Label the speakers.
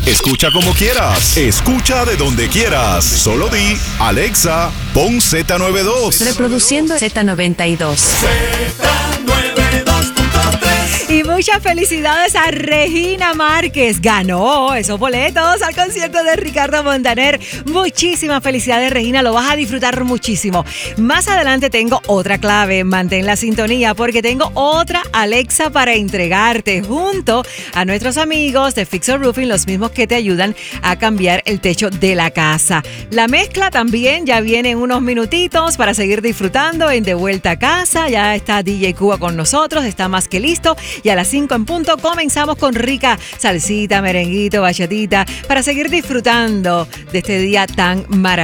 Speaker 1: Escucha como quieras. Escucha de donde quieras. Solo di, Alexa, pon Z92.
Speaker 2: Reproduciendo Z92.
Speaker 3: Y muchas felicidades a Regina Márquez. Ganó esos boletos al concierto de Ricardo Montaner. Muchísimas felicidades, Regina. Lo vas a disfrutar muchísimo. Más adelante tengo otra clave. Mantén la sintonía porque tengo otra Alexa para entregarte junto a nuestros amigos de Fixer Roofing, los mismos que te ayudan a cambiar el techo de la casa. La mezcla también ya viene en unos minutitos para seguir disfrutando en De Vuelta a Casa. Ya está DJ Cuba con nosotros. Está más que listo. Y a las 5 en punto comenzamos con rica salsita, merenguito, bachatita para seguir disfrutando de este día tan maravilloso.